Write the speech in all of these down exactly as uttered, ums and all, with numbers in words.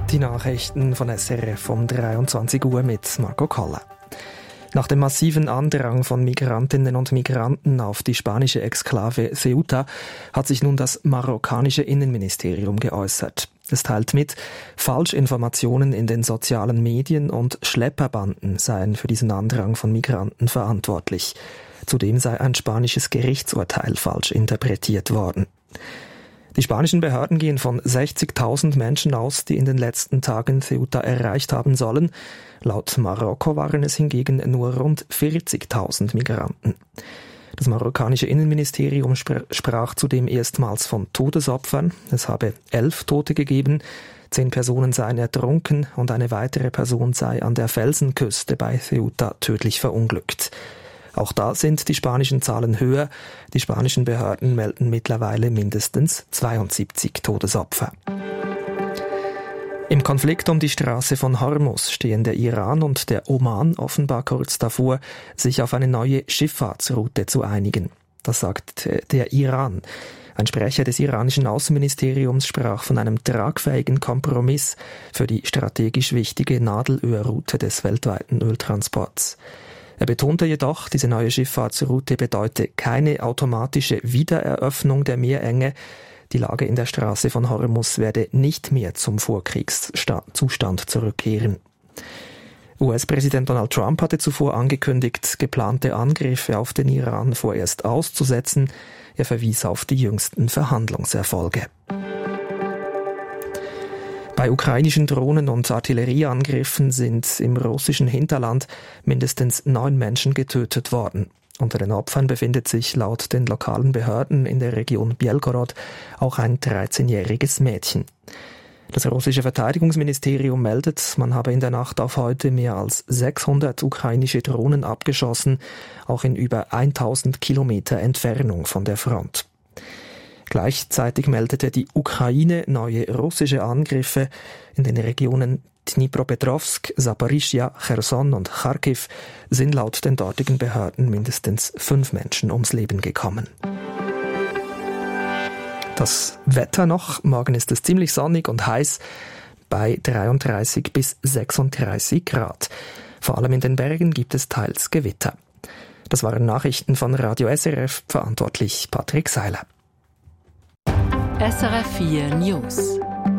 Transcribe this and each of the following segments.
Die Nachrichten von S R F um dreiundzwanzig Uhr mit Marco Koller. Nach dem massiven Andrang von Migrantinnen und Migranten auf die spanische Exklave Ceuta hat sich nun das marokkanische Innenministerium geäußert. Es teilt mit, Falschinformationen in den sozialen Medien und Schlepperbanden seien für diesen Andrang von Migranten verantwortlich. Zudem sei ein spanisches Gerichtsurteil falsch interpretiert worden. Die spanischen Behörden gehen von sechzigtausend Menschen aus, die in den letzten Tagen Ceuta erreicht haben sollen. Laut Marokko waren es hingegen nur rund vierzigtausend Migranten. Das marokkanische Innenministerium spr- sprach zudem erstmals von Todesopfern. Es habe elf Tote gegeben, zehn Personen seien ertrunken und eine weitere Person sei an der Felsenküste bei Ceuta tödlich verunglückt. Auch da sind die spanischen Zahlen höher. Die spanischen Behörden melden mittlerweile mindestens zweiundsiebzig Todesopfer. Im Konflikt um die Straße von Hormuz stehen der Iran und der Oman offenbar kurz davor, sich auf eine neue Schifffahrtsroute zu einigen. Das sagt der Iran. Ein Sprecher des iranischen Außenministeriums sprach von einem tragfähigen Kompromiss für die strategisch wichtige Nadelölroute des weltweiten Öltransports. Er betonte jedoch, diese neue Schifffahrtsroute bedeute keine automatische Wiedereröffnung der Meerenge. Die Lage in der Straße von Hormuz werde nicht mehr zum Vorkriegszustand zurückkehren. U S-Präsident Donald Trump hatte zuvor angekündigt, geplante Angriffe auf den Iran vorerst auszusetzen. Er verwies auf die jüngsten Verhandlungserfolge. Bei ukrainischen Drohnen- und Artillerieangriffen sind im russischen Hinterland mindestens neun Menschen getötet worden. Unter den Opfern befindet sich laut den lokalen Behörden in der Region Belgorod auch ein dreizehnjähriges Mädchen. Das russische Verteidigungsministerium meldet, man habe in der Nacht auf heute mehr als sechshundert ukrainische Drohnen abgeschossen, auch in über tausend Kilometer Entfernung von der Front. Gleichzeitig meldete die Ukraine neue russische Angriffe in den Regionen Dnipropetrovsk, Saporischschja, Cherson und Charkiw sind laut den dortigen Behörden mindestens fünf Menschen ums Leben gekommen. Das Wetter noch. Morgen ist es ziemlich sonnig und heiß bei dreiunddreißig bis sechsunddreißig Grad. Vor allem in den Bergen gibt es teils Gewitter. Das waren Nachrichten von Radio S R F, verantwortlich Patrick Seiler. S R F vier News.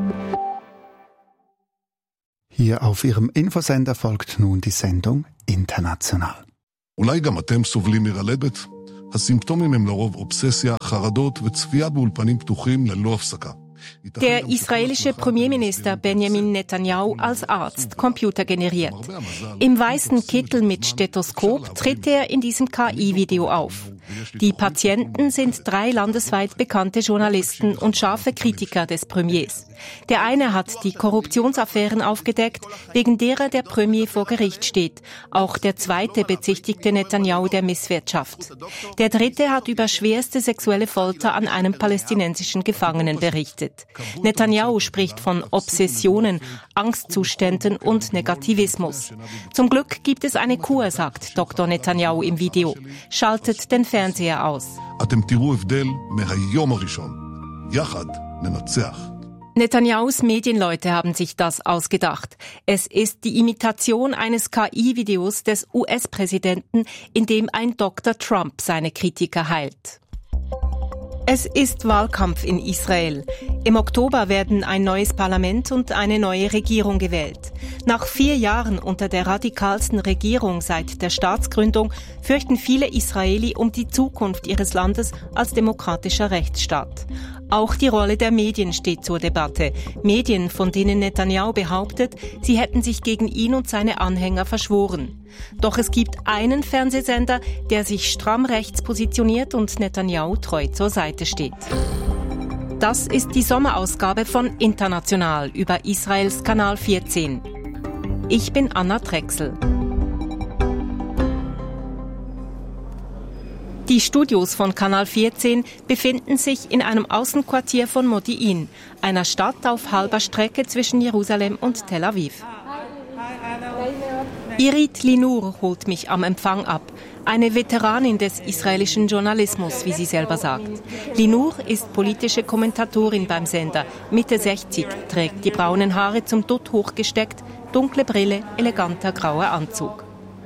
Hier auf Ihrem Infosender folgt nun die Sendung International. אולי גם אתם סובלים מרעלדת? הסימפטומים הם לרוב אובססיה, חרדות וצפייה באולפנים פתוחים ללא הפסקה. Der israelische Premierminister Benjamin Netanyahu als Arzt, computergeneriert. Im weißen Kittel mit Stethoskop tritt er in diesem K I-Video auf. Die Patienten sind drei landesweit bekannte Journalisten und scharfe Kritiker des Premiers. Der eine hat die Korruptionsaffären aufgedeckt, wegen derer der Premier vor Gericht steht. Auch der zweite bezichtigte Netanyahu der Misswirtschaft. Der dritte hat über schwerste sexuelle Folter an einem palästinensischen Gefangenen berichtet. Netanyahu spricht von Obsessionen, Angstzuständen und Negativismus. Zum Glück gibt es eine Kur, sagt Doktor Netanyahu im Video. Schaltet den Fernseher aus. Netanyahus Medienleute haben sich das ausgedacht. Es ist die Imitation eines K I-Videos des U S-Präsidenten, in dem ein Doktor Trump seine Kritiker heilt. Es ist Wahlkampf in Israel. Im Oktober werden ein neues Parlament und eine neue Regierung gewählt. Nach vier Jahren unter der radikalsten Regierung seit der Staatsgründung fürchten viele Israeli um die Zukunft ihres Landes als demokratischer Rechtsstaat. Auch die Rolle der Medien steht zur Debatte. Medien, von denen Netanyahu behauptet, sie hätten sich gegen ihn und seine Anhänger verschworen. Doch es gibt einen Fernsehsender, der sich stramm rechts positioniert und Netanyahu treu zur Seite steht. Das ist die Sommerausgabe von International über Israels Kanal vierzehn. Ich bin Anna Drechsel. Die Studios von Kanal vierzehn befinden sich in einem Außenquartier von Modi'in, einer Stadt auf halber Strecke zwischen Jerusalem und Tel Aviv. Irit Linur holt mich am Empfang ab. Eine Veteranin des israelischen Journalismus, wie sie selber sagt. Linur ist politische Kommentatorin beim Sender. Mitte sechzig, trägt die braunen Haare zum Dutt hochgesteckt, dunkle Brille, eleganter grauer Anzug.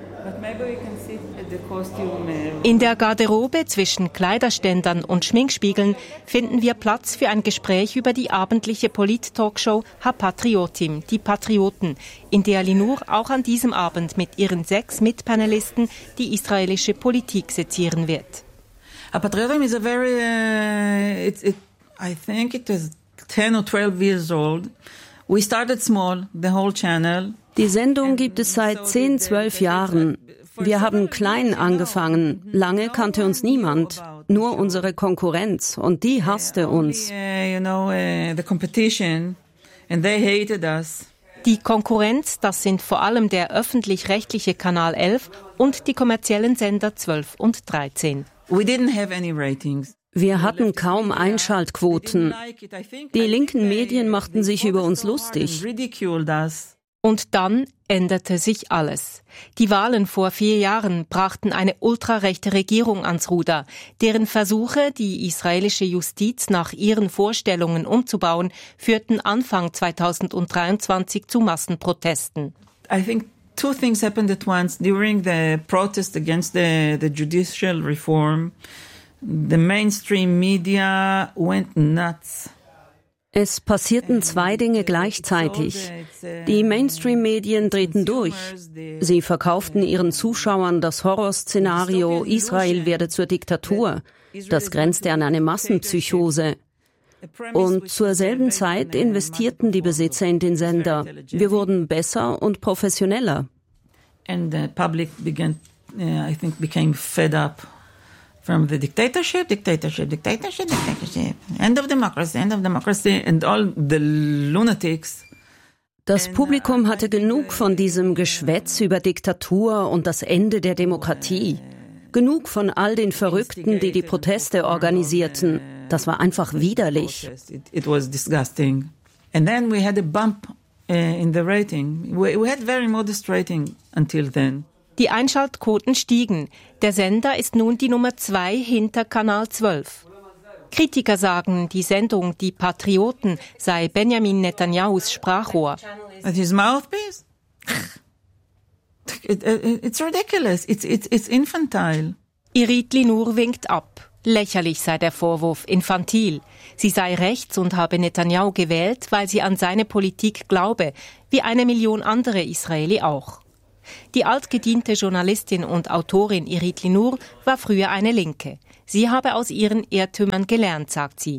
In der Garderobe zwischen Kleiderständern und Schminkspiegeln finden wir Platz für ein Gespräch über die abendliche Polit-Talkshow Ha-Patriotim, die Patrioten, in der Linur auch an diesem Abend mit ihren sechs Mitpanelisten die israelische Politik sezieren wird. Ha-Patriotim is a very, uh, it, it, I think it is ten or twelve years old. We started small, the whole channel. Die Sendung gibt es seit zehn, zwölf Jahren. Wir haben klein angefangen. Lange kannte uns niemand, nur unsere Konkurrenz, und die hasste uns. Die Konkurrenz, das sind vor allem der öffentlich-rechtliche Kanal elf und die kommerziellen Sender zwölf und dreizehn. Wir hatten kaum Einschaltquoten. Die linken Medien machten sich über uns lustig. Und dann änderte sich alles. Die Wahlen vor vier Jahren brachten eine ultrarechte Regierung ans Ruder, deren Versuche, die israelische Justiz nach ihren Vorstellungen umzubauen, führten Anfang zweitausenddreiundzwanzig zu Massenprotesten. I think two things happened at once during the protest against the, the judicial reform. The mainstream media went nuts. Es passierten zwei Dinge gleichzeitig. Die Mainstream-Medien drehten durch. Sie verkauften ihren Zuschauern das Horrorszenario, Israel werde zur Diktatur. Das grenzte an eine Massenpsychose. Und zur selben Zeit investierten die Besitzer in den Sender. Wir wurden besser und professioneller. And the public began, uh, I think, became fed up. From the dictatorship, dictatorship, dictatorship, dictatorship, end of democracy, end of democracy, and all the lunatics. Das Publikum hatte genug von diesem Geschwätz über Diktatur und das Ende der Demokratie. Genug von all den Verrückten, die die Proteste organisierten. Das war einfach widerlich. It was disgusting. And then we had a bump in the rating. We had very modest rating until then. Die Einschaltquoten stiegen. Der Sender ist nun die Nummer zwei hinter Kanal zwölf. Kritiker sagen, die Sendung Die Patrioten sei Benjamin Netanyahus Sprachrohr. His mouthpiece? It's ridiculous. It's, it's, it's infantile. Irit Linur winkt ab. Lächerlich sei der Vorwurf, infantil. Sie sei rechts und habe Netanyahu gewählt, weil sie an seine Politik glaube, wie eine Million andere Israeli auch. Die altgediente Journalistin und Autorin Irit Linur war früher eine Linke. Sie habe aus ihren Irrtümern gelernt, sagt sie.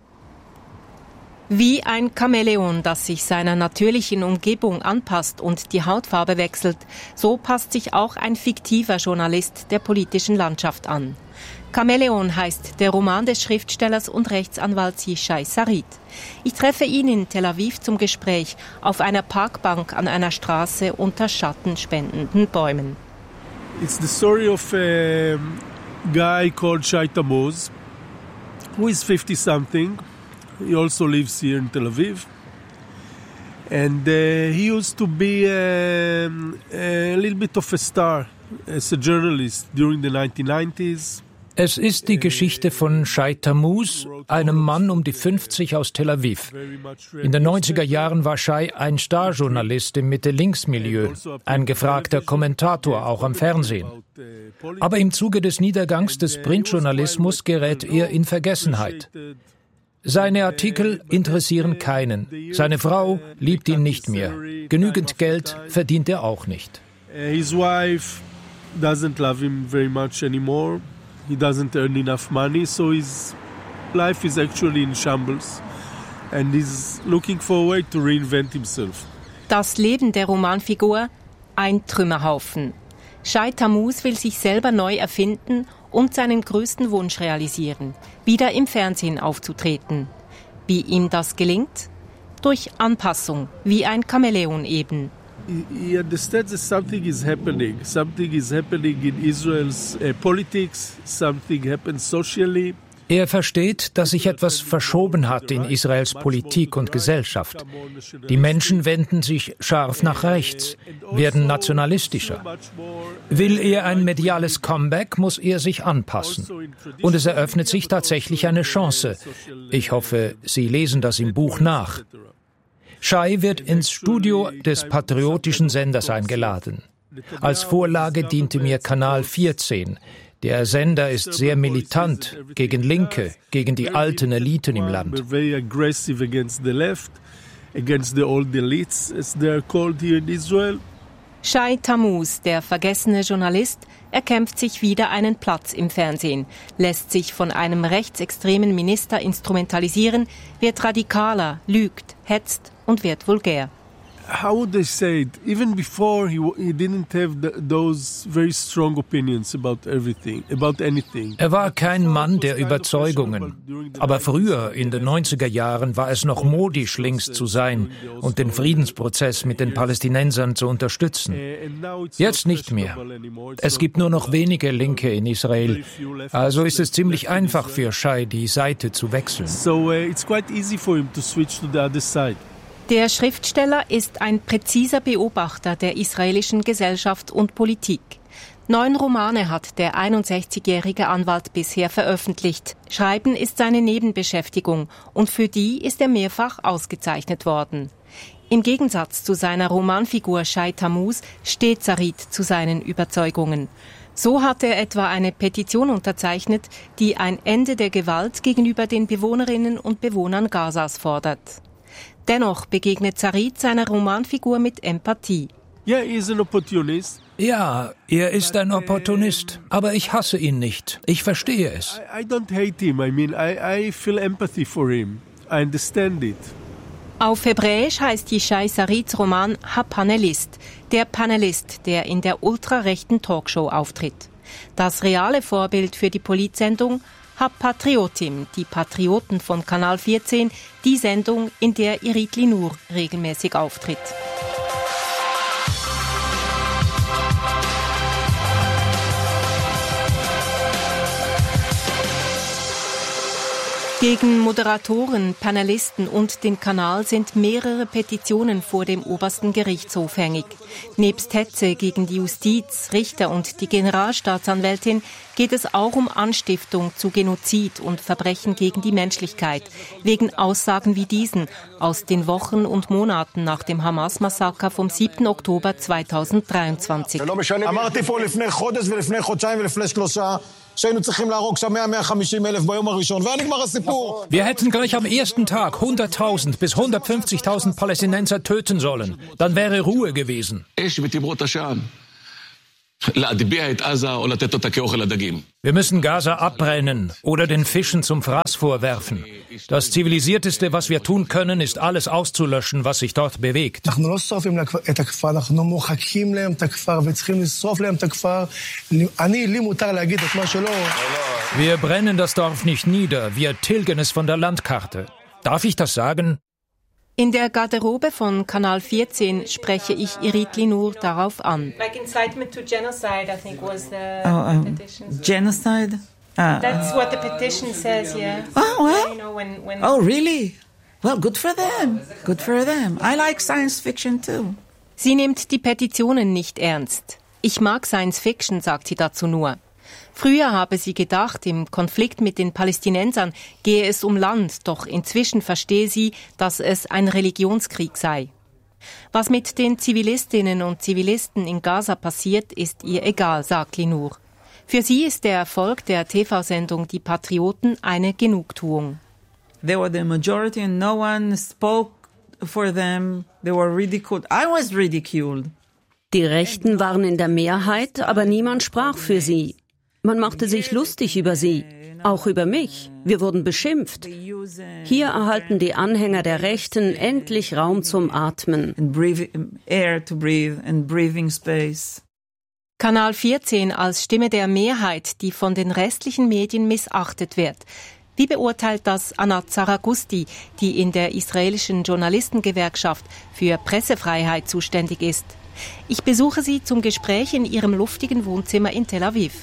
Wie ein Chamäleon, das sich seiner natürlichen Umgebung anpasst und die Hautfarbe wechselt, so passt sich auch ein fiktiver Journalist der politischen Landschaft an. Chamäleon heißt der Roman des Schriftstellers und Rechtsanwalts Yishai Sarit. Ich treffe ihn in Tel Aviv zum Gespräch auf einer Parkbank an einer Straße unter schattenspendenden Bäumen. It's the story of a guy called Shai Tammuz, who is fifty something. He also lives here in Tel Aviv. And uh, he used to be a, a little bit of a star as a journalist during the nineteen nineties. Es ist die Geschichte von Shai Tammuz, einem Mann um die fünfzig aus Tel Aviv. In den neunziger Jahren war Shai ein Starjournalist im Mitte-Links-Milieu, ein gefragter Kommentator, auch am Fernsehen. Aber im Zuge des Niedergangs des Printjournalismus gerät er in Vergessenheit. Seine Artikel interessieren keinen. Seine Frau liebt ihn nicht mehr. Genügend Geld verdient er auch nicht. His wife doesn't love him very much anymore. He doesn't earn enough money, so his life is actually in shambles. And he's looking for a way to reinvent himself. Das Leben der Romanfigur, ein Trümmerhaufen. Shai Tammuz will sich selber neu erfinden und seinen größten Wunsch realisieren, wieder im Fernsehen aufzutreten. Wie ihm das gelingt? Durch Anpassung, wie ein Chamäleon eben. He understands that something is happening. Something is happening in Israel's uh, politics. Something happens socially. Er versteht, dass sich etwas verschoben hat in Israels Politik und Gesellschaft. Die Menschen wenden sich scharf nach rechts, werden nationalistischer. Will er ein mediales Comeback, muss er sich anpassen. Und es eröffnet sich tatsächlich eine Chance. Ich hoffe, Sie lesen das im Buch nach. Shai wird ins Studio des patriotischen Senders eingeladen. Als Vorlage diente mir Kanal vierzehn. Der Sender ist sehr militant gegen Linke, gegen die alten Eliten im Land. Shai Tammuz, der vergessene Journalist, erkämpft sich wieder einen Platz im Fernsehen, lässt sich von einem rechtsextremen Minister instrumentalisieren, wird radikaler, lügt, hetzt und wird vulgär. How would I say it? Even before, he he didn't have the, those very strong opinions about everything, about anything. Er war kein Mann der Überzeugungen. Aber früher, in den neunziger Jahren, war es noch modisch, links zu sein und den Friedensprozess mit den Palästinensern zu unterstützen. Jetzt nicht mehr. Es gibt nur noch wenige Linke in Israel. Also ist es ziemlich einfach für Shai, die Seite zu wechseln. So it's quite easy for him to switch to the other side. Der Schriftsteller ist ein präziser Beobachter der israelischen Gesellschaft und Politik. Neun Romane hat der einundsechzigjährige Anwalt bisher veröffentlicht. Schreiben ist seine Nebenbeschäftigung und für die ist er mehrfach ausgezeichnet worden. Im Gegensatz zu seiner Romanfigur Shai Tammuz steht Sarit zu seinen Überzeugungen. So hat er etwa eine Petition unterzeichnet, die ein Ende der Gewalt gegenüber den Bewohnerinnen und Bewohnern Gazas fordert. Dennoch begegnet Sarit seiner Romanfigur mit Empathie. Yeah, he's an opportunist. Ja, er ist ein Opportunist, aber ich hasse ihn nicht. Ich verstehe es. I, I don't hate him. I mean, I, I feel empathy for him. I understand it. Auf Hebräisch heißt Yishai Sarits Roman Ha-Panelist, der Panelist, der in der ultrarechten Talkshow auftritt. Das reale Vorbild für die Politsendung Ha-Patriotim, die Patrioten von Kanal vierzehn, die Sendung, in der Irit Linur regelmäßig auftritt. Gegen Moderatoren, Panelisten und den Kanal sind mehrere Petitionen vor dem obersten Gerichtshof hängig. Nebst Hetze gegen die Justiz, Richter und die Generalstaatsanwältin geht es auch um Anstiftung zu Genozid und Verbrechen gegen die Menschlichkeit, wegen Aussagen wie diesen aus den Wochen und Monaten nach dem Hamas-Massaker vom siebten Oktober zweitausenddreiundzwanzig. Wir hätten gleich am ersten Tag hunderttausend bis hundertfünfzigtausend Palästinenser töten sollen. Dann wäre Ruhe gewesen. Wir müssen Gaza abbrennen oder den Fischen zum Fraß vorwerfen. Das Zivilisierteste, was wir tun können, ist alles auszulöschen, was sich dort bewegt. Wir brennen das Dorf nicht nieder, wir tilgen es von der Landkarte. Darf ich das sagen? In der Garderobe von Kanal vierzehn spreche ich Irit Linur darauf an. Like incitement to genocide, I think was the oh, um, petition. Genocide? Uh, That's what the petition says, yeah. Oh, well. You know, when, when Oh, really? Well, good for them. Good for them. I like science fiction too. Sie nimmt die Petitionen nicht ernst. Ich mag Science Fiction, sagt sie dazu nur. Früher habe sie gedacht, im Konflikt mit den Palästinensern gehe es um Land, doch inzwischen verstehe sie, dass es ein Religionskrieg sei. Was mit den Zivilistinnen und Zivilisten in Gaza passiert, ist ihr egal, sagt Linur. Für sie ist der Erfolg der T V-Sendung Die Patrioten eine Genugtuung. They were the majority and no one spoke for them. They were ridiculed. I was ridiculed. Die Rechten waren in der Mehrheit, aber niemand sprach für sie. Man machte sich lustig über sie, auch über mich. Wir wurden beschimpft. Hier erhalten die Anhänger der Rechten endlich Raum zum Atmen. Kanal vierzehn als Stimme der Mehrheit, die von den restlichen Medien missachtet wird. Wie beurteilt das Anat Saragusti, die in der israelischen Journalistengewerkschaft für Pressefreiheit zuständig ist? Ich besuche sie zum Gespräch in ihrem luftigen Wohnzimmer in Tel Aviv.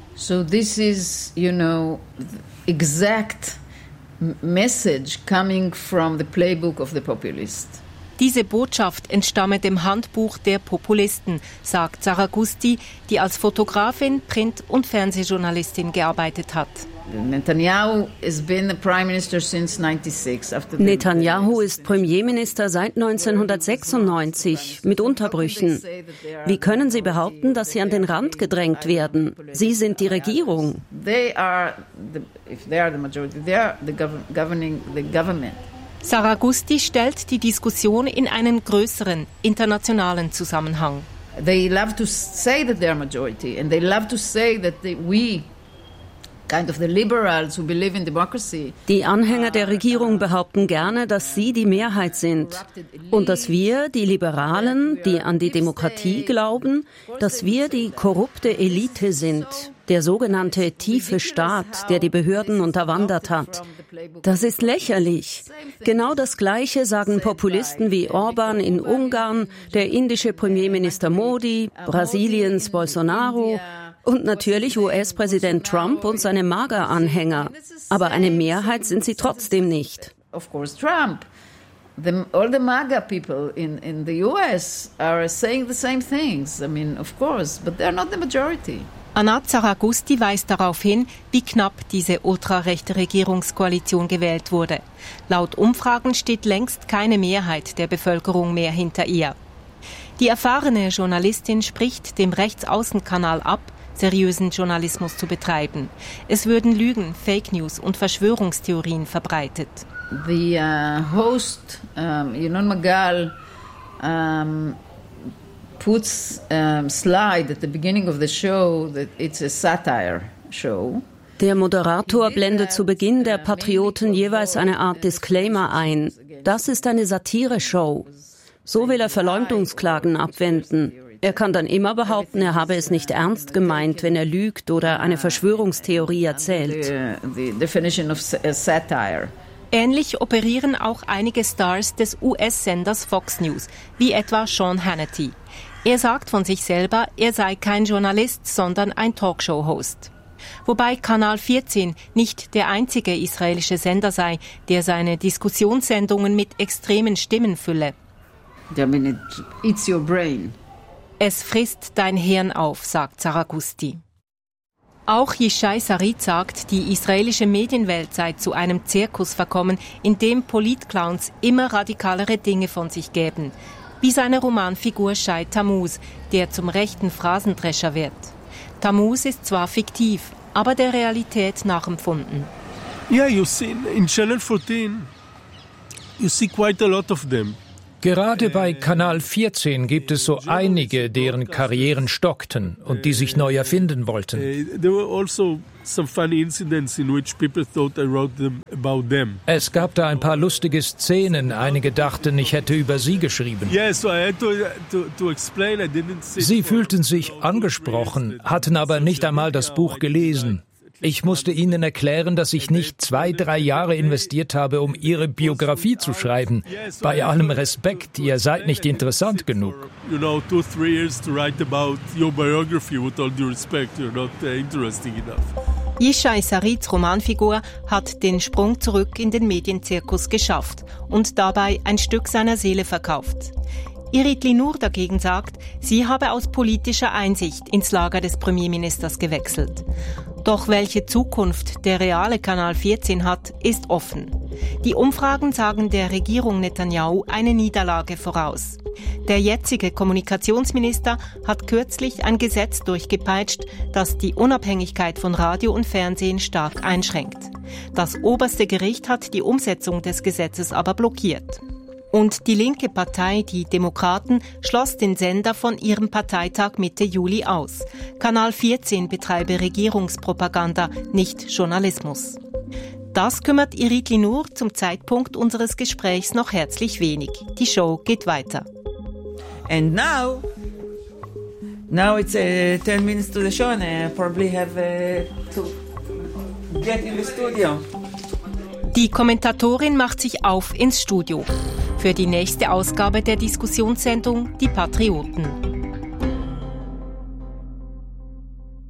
So this is, you know, exact message coming from the playbook of the populist. Diese Botschaft entstamme dem Handbuch der Populisten, sagt Saragusti, die als Fotografin, Print- und Fernsehjournalistin gearbeitet hat. Netanyahu has been the prime minister since ninety-six. Netanyahu ist Premierminister seit neunzehnhundertsechsundneunzig mit Unterbrüchen. Wie können Sie behaupten, dass Sie an den Rand gedrängt werden? Sie sind die Regierung. They are the, if they are the majority, they are the governing the government. Saragusti stellt die Diskussion in einen größeren internationalen Zusammenhang. They love to say that they are majority, and they love to say that they, we kind of the liberals who believe in democracy. Die Anhänger der Regierung behaupten gerne, dass sie die Mehrheit sind und dass wir, die Liberalen, die an die Demokratie glauben, dass wir die korrupte Elite sind, der sogenannte tiefe Staat, der die Behörden unterwandert hat. Das ist lächerlich. Genau das Gleiche sagen Populisten wie Orban in Ungarn, der indische Premierminister Modi, Brasiliens Bolsonaro und natürlich U S-Präsident Trump und seine MAGA-Anhänger. Aber eine Mehrheit sind sie trotzdem nicht. Of course, Trump. The, all the MAGA people in, in the U S are saying the same things. I mean, of course, but they're not the majority. Anat Saragusti weist darauf hin, wie knapp diese ultrarechte Regierungskoalition gewählt wurde. Laut Umfragen steht längst keine Mehrheit der Bevölkerung mehr hinter ihr. Die erfahrene Journalistin spricht dem Rechtsaußenkanal ab, seriösen Journalismus zu betreiben. Es würden Lügen, Fake News und Verschwörungstheorien verbreitet. The uh, host, um, ינון מגל, um, puts a um, slide at the beginning of the show that it's a satire show. Der Moderator blendet zu Beginn der Patrioten jeweils eine Art Disclaimer ein. Das ist eine Satire-Show. So will er Verleumdungsklagen abwenden. Er kann dann immer behaupten, er habe es nicht ernst gemeint, wenn er lügt oder eine Verschwörungstheorie erzählt. The definition of satire. Ähnlich operieren auch einige Stars des U S-Senders Fox News, wie etwa Sean Hannity. Er sagt von sich selber, er sei kein Journalist, sondern ein Talkshow-Host. Wobei Kanal vierzehn nicht der einzige israelische Sender sei, der seine Diskussionssendungen mit extremen Stimmen fülle. I mean, it eats your brain. Es frisst dein Hirn auf, sagt Saragusti. Auch Yishai Sarit sagt, die israelische Medienwelt sei zu einem Zirkus verkommen, in dem Politclowns immer radikalere Dinge von sich gäben. Wie seine Romanfigur Shai Tammuz, der zum rechten Phrasendrescher wird. Tammuz ist zwar fiktiv, aber der Realität nachempfunden. Yeah, you see, in Channel fourteen, you see quite a lot of them. Gerade bei Kanal vierzehn gibt es so einige, deren Karrieren stockten und die sich neu erfinden wollten. Es gab da ein paar lustige Szenen, einige dachten, ich hätte über sie geschrieben. Sie fühlten sich angesprochen, hatten aber nicht einmal das Buch gelesen. Ich musste ihnen erklären, dass ich nicht zwei, drei Jahre investiert habe, um ihre Biografie zu schreiben. Bei allem Respekt, ihr seid nicht interessant genug. Yishai Sarits Romanfigur hat den Sprung zurück in den Medienzirkus geschafft und dabei ein Stück seiner Seele verkauft. Irit Linur dagegen sagt, sie habe aus politischer Einsicht ins Lager des Premierministers gewechselt. Doch welche Zukunft der reale Kanal vierzehn hat, ist offen. Die Umfragen sagen der Regierung Netanyahu eine Niederlage voraus. Der jetzige Kommunikationsminister hat kürzlich ein Gesetz durchgepeitscht, das die Unabhängigkeit von Radio und Fernsehen stark einschränkt. Das oberste Gericht hat die Umsetzung des Gesetzes aber blockiert. Und die linke Partei, die Demokraten, schloss den Sender von ihrem Parteitag Mitte Juli aus. Kanal vierzehn betreibe Regierungspropaganda, nicht Journalismus. Das kümmert Irit Linur zum Zeitpunkt unseres Gesprächs noch herzlich wenig. Die Show geht weiter. And now, now it's uh, ten minutes to the show and I probably have uh, to get in the studio. Die Kommentatorin macht sich auf ins Studio für die nächste Ausgabe der Diskussionssendung Die Patrioten.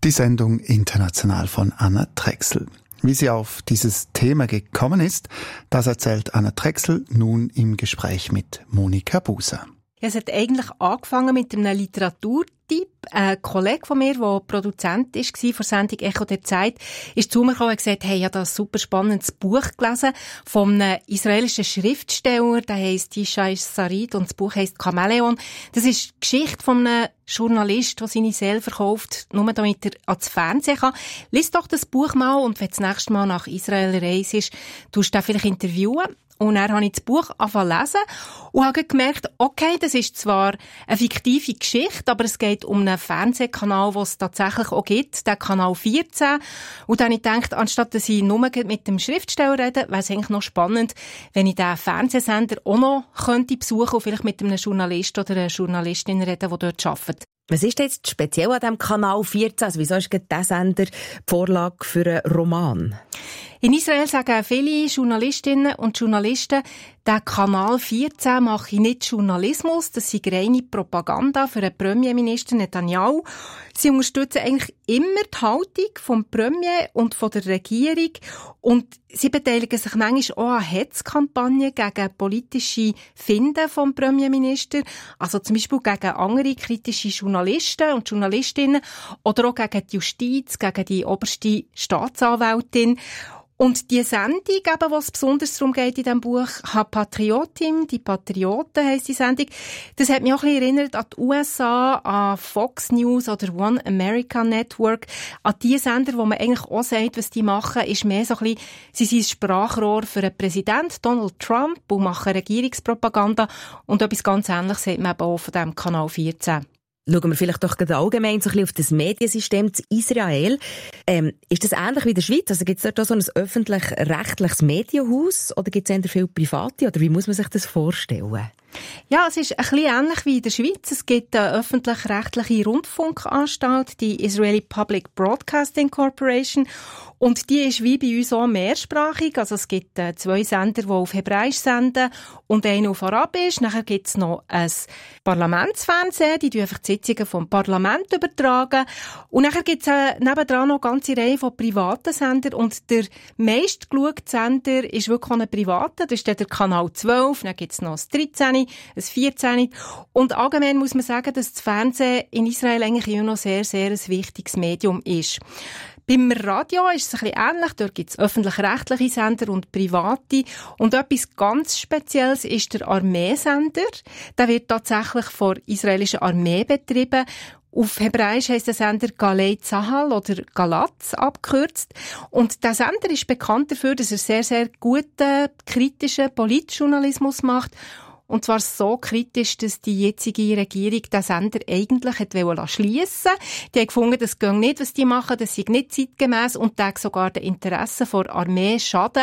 Die Sendung International von Anna Drechsel. Wie sie auf dieses Thema gekommen ist, das erzählt Anna Drechsel nun im Gespräch mit Monika Buser. Ja, es hat eigentlich angefangen mit einem Literaturtipp. Ein Kollege von mir, der Produzent war von der Sendung Echo der Zeit, ist zu mir gekommen und gesagt, hey, ich habe da ein super spannendes Buch gelesen von einem israelischen Schriftsteller, der heisst Yishai Sarid und das Buch heisst Chameleon. Das ist die Geschichte von einem Journalist, der seine Seele verkauft, nur damit er ans Fernsehen kann. Lies doch das Buch mal und wenn du das nächste Mal nach Israel reist, tust du den vielleicht interviewen. Und dann habe ich das Buch angefangen zu lesen und habe gemerkt, okay, das ist zwar eine fiktive Geschichte, aber es geht um einen Fernsehkanal, den es tatsächlich auch gibt, den Kanal vierzehn. Und dann habe ich gedacht, anstatt dass ich nur mit dem Schriftsteller rede, wäre es eigentlich noch spannend, wenn ich den Fernsehsender auch noch könnte besuchen und vielleicht mit einem Journalist oder einer Journalistin reden, die dort arbeitet. Was ist jetzt speziell an diesem Kanal vierzehn? Also wieso ist dieser Sender die Vorlage für einen Roman? In Israel sagen viele Journalistinnen und Journalisten, der Kanal vierzehn mache nicht Journalismus, das sei reine Propaganda für den Premierminister Netanyahu. Sie unterstützen eigentlich immer die Haltung vom Premier und von der Regierung und sie beteiligen sich manchmal auch an Hetzkampagnen gegen politische Finden vom Premierminister, also zum Beispiel gegen andere kritische Journalisten und Journalistinnen oder auch gegen die Justiz, gegen die oberste Staatsanwältin. Und die Sendung, eben, wo es besonders darum geht in diesem Buch, Patriotin, die Patrioten heisst die Sendung, das hat mich auch ein bisschen erinnert an die U S A, an Fox News oder One America Network, an die Sender, wo man eigentlich auch sagt, was die machen, ist mehr so ein bisschen, sie sind Sprachrohr für den Präsidenten Donald Trump und machen Regierungspropaganda und etwas ganz Ähnliches sieht man eben auch von diesem Kanal vierzehn. Schauen wir vielleicht doch allgemein so ein bisschen auf das Mediensystem zu Israel. Ähm, ist das ähnlich wie in der Schweiz? Also gibt es dort auch so ein öffentlich-rechtliches Medienhaus oder gibt es eher viel private? Oder wie muss man sich das vorstellen? Ja, es ist ein bisschen ähnlich wie in der Schweiz. Es gibt eine öffentlich-rechtliche Rundfunkanstalt, die Israeli Public Broadcasting Corporation. Und die ist wie bei uns auch mehrsprachig. Also es gibt äh, zwei Sender, die auf Hebräisch senden und einen auf Arabisch. Nachher gibt es noch ein Parlamentsfernsehen, die einfach die Sitzungen vom Parlament übertragen. Und nachher gibt es äh, nebendran noch eine ganze Reihe von privaten Sendern. Und der meistgeschaute Sender ist wirklich ein privater. Das ist der Kanal zwölf. Dann gibt es noch das dreizehn, das vierzehn. Und allgemein muss man sagen, dass das Fernsehen in Israel eigentlich immer noch sehr, sehr ein wichtiges Medium ist. Beim Radio ist es ein bisschen ähnlich. Dort gibt es öffentlich-rechtliche Sender und private. Und etwas ganz Spezielles ist der Armeesender. Der wird tatsächlich von der israelischen Armee betrieben. Auf Hebräisch heisst der Sender Galei Tzahal oder Galatz abgekürzt. Und der Sender ist bekannt dafür, dass er sehr, sehr guten, kritischen Politjournalismus macht. Und zwar so kritisch, dass die jetzige Regierung den Sender eigentlich schliessen wollte. Die haben gefunden, das geht nicht, was die machen, das sei nicht zeitgemäss und das sogar den Interessen der Armee schaden.